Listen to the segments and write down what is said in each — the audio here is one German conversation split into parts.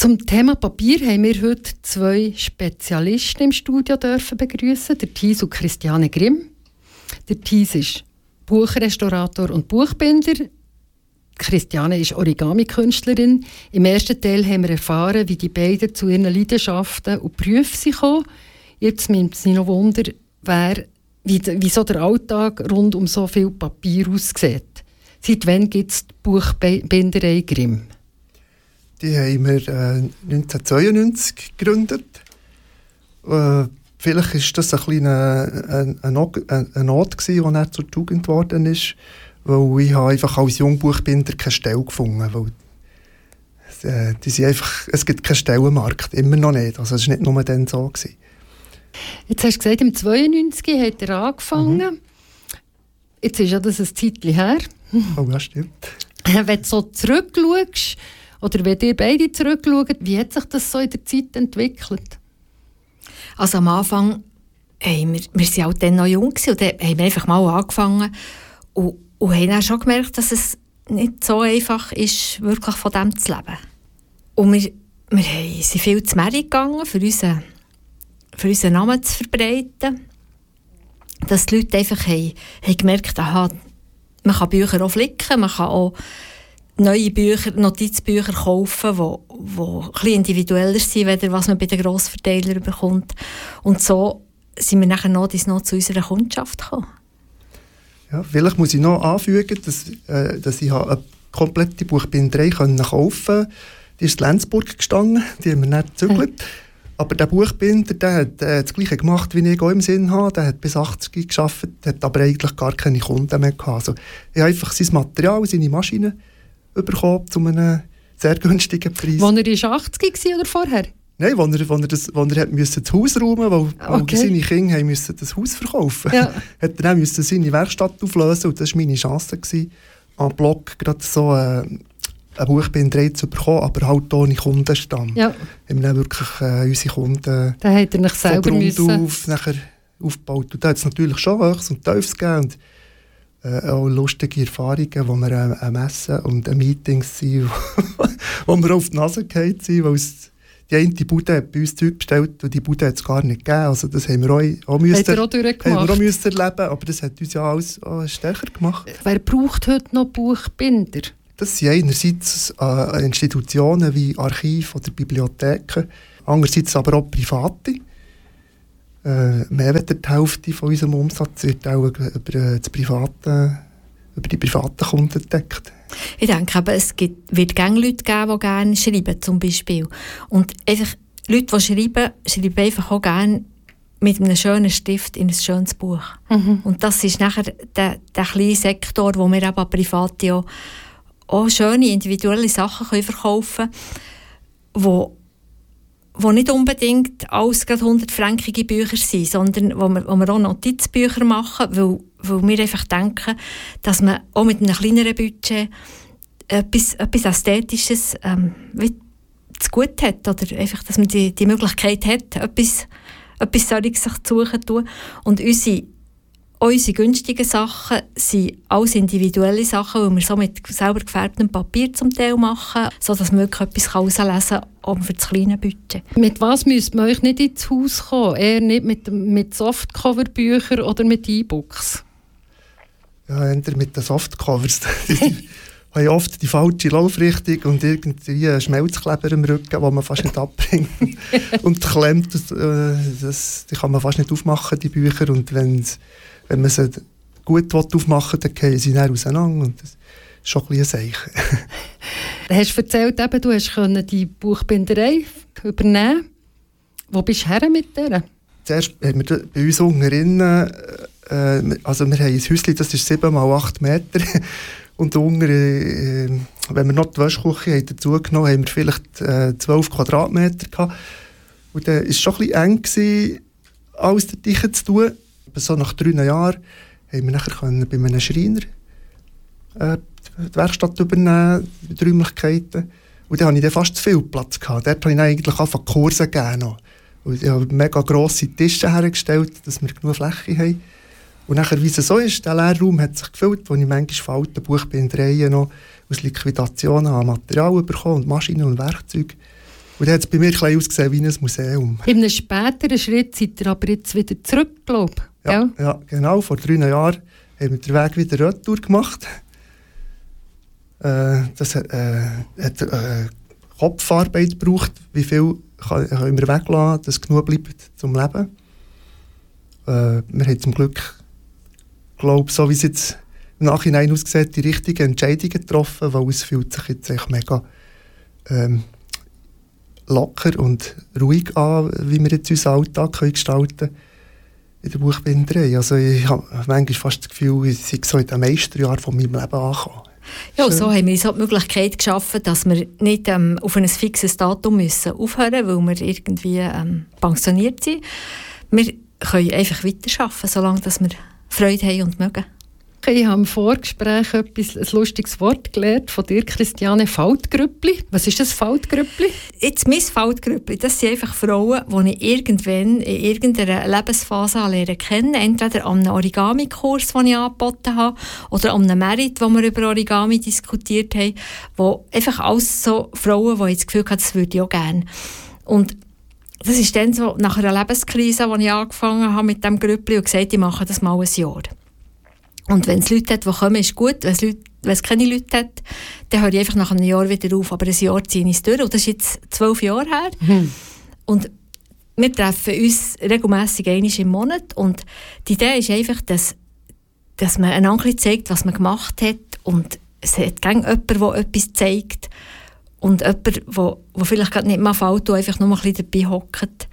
Zum Thema Papier haben wir heute 2 Spezialisten im Studio begrüßen, der Thies und Christiane Grimm. Der Thies ist Buchrestaurator und Buchbinder. Christiane ist Origami-Künstlerin. Im ersten Teil haben wir erfahren, wie die beiden zu ihren Leidenschaften und Berufen kommen. Jetzt nimmt es mich noch Wunder, wie so der Alltag rund um so viel Papier aussieht. Seit wann gibt es die Buchbinderei Grimm? Die haben wir 1992 gegründet. Vielleicht war das ein bisschen eine Not, die dann zur Tugend geworden ist, weil ich einfach als Jungbuchbinder keine Stelle gefunden habe. Die sind einfach, es gibt keinen Stellenmarkt, immer noch nicht. Also es war nicht nur dann so. Jetzt hast du gesagt, im 1992 hat er angefangen. Jetzt ist ja das ein Zeitchen her. Oh, ja, stimmt. Wenn du so zurückschaust, oder wenn ihr beide zurückschaut, wie hat sich das so in der Zeit entwickelt? Also am Anfang, wir waren halt dann noch jung und dann haben wir einfach mal angefangen und haben dann schon gemerkt, dass es nicht so einfach ist, wirklich von dem zu leben. Und wir sind viel zu Mary gegangen, für unseren Namen zu verbreiten. Dass die Leute einfach haben gemerkt, aha, man kann Bücher auch flicken, man kann auch neue Bücher, Notizbücher kaufen, die ein bisschen individueller sind, als was man bei den Grossverteilern bekommt. Und so sind wir nachher noch zu unserer Kundschaft gekommen. Ja, vielleicht muss ich noch anfügen, dass ich eine komplette Buchbinderei kaufen konnte. Die ist in Lenzburg gestanden, die haben wir nicht gezügelt. Aber der Buchbinder, der hat das Gleiche gemacht, wie ich auch im Sinn habe. Der hat bis 80 gearbeitet, hat aber eigentlich gar keine Kunden mehr gehabt. Also, ich habe einfach sein Material, seine Maschine bekommen zu einem sehr günstigen Preis. Als er 80 war oder vorher? Nein, als er musste das Haus räumen musste, weil seine Kinder mussten das Haus verkaufen. Ja. Hat er dann seine Werkstatt auflösen und das war meine Chance, am Blog gerade so eine Buchbinderei zu bekommen, aber halt ohne Kundenstamm. Ja. Haben wir dann wirklich unsere Kunden da hat er nicht selber von Grund auf nachher aufgebaut. Und da hat es natürlich schon Höchst und Tiefs gegeben und auch lustige Erfahrungen, wo wir an Messen und an Meetings sind, wo wir auf die Nase gefallen sind, weil die eine Bude hat bei uns Zeug bestellt und die Bude hat es gar nicht gegeben. Also das haben wir auch erleben, aber das hat uns ja alles stärker gemacht. Wer braucht heute noch Buchbinder? Das sind einerseits Institutionen wie Archive oder Bibliotheken, andererseits aber auch Private. Mehr als die Hälfte von unserem Umsatz wird auch über die privaten Kunden gedeckt. Ich denke, wird gerne Leute geben, die gerne schreiben, zum Beispiel. Und einfach Leute, die schreiben einfach auch gerne mit einem schönen Stift in ein schönes Buch. Mhm. Und das ist nachher der kleine Sektor, wo wir eben Private auch schöne individuelle Sachen verkaufen können, wo nicht unbedingt alles gerade 100-fränkige Bücher sind, sondern wo wir auch Notizbücher machen, weil wir einfach denken, dass man auch mit einem kleineren Budget etwas Ästhetisches zu gut hat, oder einfach, dass man die Möglichkeit hat, etwas solches sich zu suchen. Und unsere günstigen Sachen sind alles individuelle Sachen, weil wir so mit selber gefärbtem Papier zum Teil machen, sodass man wirklich etwas herauslesen kann, auch für das kleine Budget. Mit was müsste man euch nicht ins Haus kommen? Eher nicht mit Softcover-Büchern oder mit E-Books? Ja, eher mit den Softcovers. Die haben oft die falsche Laufrichtung und irgendwie einen Schmelzkleber im Rücken, den man fast nicht abbringt. Und klemmt, die kann man fast nicht aufmachen, die Bücher. Und wenn man sie gut aufmachen will, dann fallen sie dann auseinander. Und das ist schon ein bisschen ein Zeichen. Du hast erzählt, eben, du hast die Buchbinderei übernehmen. Wo bist du her mit der? Zuerst haben wir bei uns unten drinnen, also wir haben ein Häuschen, das ist 7x8 Meter. Und unten, wenn wir noch die Waschküche dazu genommen haben, wir vielleicht 12 Quadratmeter gehabt. Und dann war es schon ein bisschen eng, alles dort zu tun. Aber so nach 3 Jahren haben wir nachher bei einem Schreiner die Werkstatt übernehmen, die Räumlichkeiten. Und dann hatte ich fast zu viel Platz gehabt. Dort habe ich eigentlich angefangen, Kurse gegeben. Und ich habe mega grosse Tische hergestellt, dass wir genug Fläche haben. Und nachher, wie es so ist, der Leerraum hat sich gefüllt, wo ich manchmal von alten Buchbindereien noch aus Liquidationen an Material bekommen und Maschinen und Werkzeuge. Und dann hat es bei mir ein bisschen ausgesehen wie ein Museum. In einem späteren Schritt seid ihr aber jetzt wieder zurück, glaube ich. Ja, genau. Vor 3 Jahren haben wir den Weg wieder retour gemacht. Das hat Kopfarbeit gebraucht. Wie viel können wir weglassen, dass genug bleibt zum Leben. Wir haben zum Glück, glaube so wie es jetzt im Nachhinein aussieht, die richtigen Entscheidungen getroffen, weil es fühlt sich jetzt echt mega locker und ruhig an, wie wir jetzt unseren Alltag gestalten können in der Buchbinderei. Also ich habe manchmal fast das Gefühl, ich sei so in den Meisterjahren von meinem Leben angekommen. Ja, so haben wir uns auch die Möglichkeit geschaffen, dass wir nicht auf ein fixes Datum müssen aufhören müssen, weil wir irgendwie pensioniert sind. Wir können einfach weiterarbeiten, solange dass wir Freude haben und mögen. Ich habe im Vorgespräch ein lustiges Wort gelernt von dir, Christiane, Faltgrüppli. Was ist das Faltgrüppli? Jetzt mein Faltgrüppli, das sind einfach Frauen, die ich irgendwann in irgendeiner Lebensphase lernen kennen. Entweder an einem Origami-Kurs, den ich angeboten habe, oder an einem Merit, wo wir über Origami diskutiert haben. Wo einfach alles so Frauen, die ich das Gefühl hatte, das würde ich auch gerne. Und das ist dann so nach einer Lebenskrise, als ich angefangen habe mit diesem Grüppli und gesagt, ich mache das mal ein Jahr. Und wenn es Leute hat, die kommen, ist gut. Wenn es keine Leute hat, dann höre ich einfach nach einem Jahr wieder auf. Aber ein Jahr ziehe ich es durch. Und das ist jetzt 12 Jahre her. Und wir treffen uns regelmässig einmal im Monat. Und die Idee ist einfach, dass man einander zeigt, was man gemacht hat. Und es hat gerne jemand, der etwas zeigt. Und jemand, der vielleicht gerade nicht mal fällt, der einfach nur ein bisschen dabei hockt.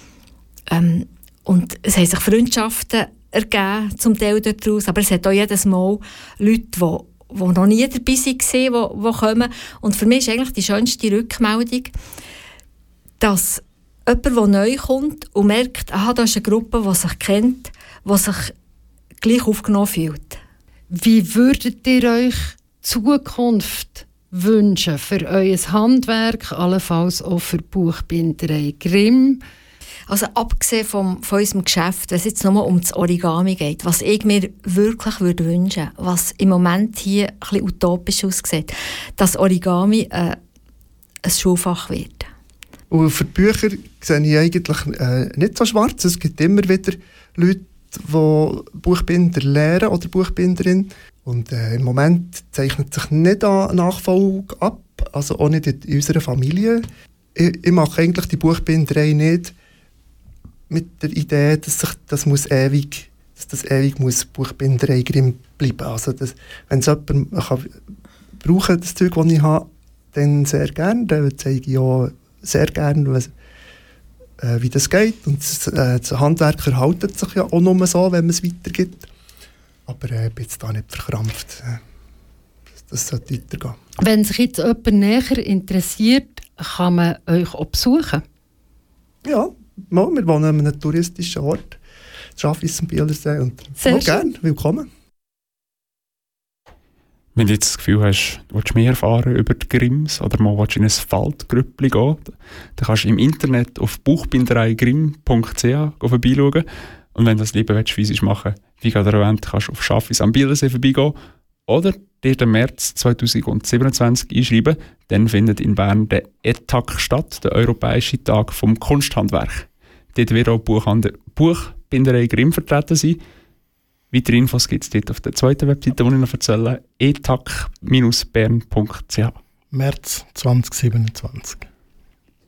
Und es haben sich Freundschaften ergeben, zum Teil daraus. Aber es hat auch jedes Mal Leute, die noch nie dabei waren, die kommen. Und für mich ist eigentlich die schönste Rückmeldung, dass jemand, der neu kommt und merkt, da ist eine Gruppe, die sich kennt, die sich gleich aufgenommen fühlt. Wie würdet ihr euch Zukunft wünschen für euer Handwerk, allenfalls auch für Buchbinderei Grimm? Also abgesehen von unserem Geschäft, wenn es jetzt nur um das Origami geht, was ich mir wirklich wünschen würde, was im Moment hier ein bisschen utopisch aussieht, dass Origami ein Schulfach wird. Und für die Bücher sehe ich eigentlich nicht so schwarz. Es gibt immer wieder Leute, die Buchbinder lernen oder Buchbinderin. Und im Moment zeichnet sich nicht eine Nachfolge ab, also auch nicht in unserer Familie. Ich mache eigentlich die Buchbinderei nicht mit der Idee, dass das ewig muss Buchbinderei Grimm bleiben. Also wenn es jemand brauchen das Zeug, das ich habe, dann sehr gerne. Dann zeige ich auch sehr gerne, wie das geht. Und das Handwerk erhaltet sich ja auch nur so, wenn man es weitergibt. Aber ich bin jetzt da nicht verkrampft. Das sollte weitergehen. Wenn sich jetzt jemand näher interessiert, kann man euch auch besuchen? Ja, wir wohnen an einem touristischen Ort, Schaffhausen am Bielersee, und gerne, willkommen. Wenn du jetzt das Gefühl hast, du willst mehr erfahren über die Grimms oder mal willst in ein Faltgrüppli gehen, dann kannst du im Internet auf buchbindereigrimm.ch vorbeischauen. Und wenn du das lieber physisch machen willst, wie gerade erwähnt, kannst du auf Schaffhausen am Bielersee vorbeigehen oder dir den März 2027 einschreiben. Dann findet in Bern der ETAC statt, der Europäische Tag vom Kunsthandwerk. Dort wird auch Buchbinderei Grimm vertreten sein. Weitere Infos gibt es dort auf der zweiten Webseite, die ich noch erzähle, etac-bern.ch. März 2027.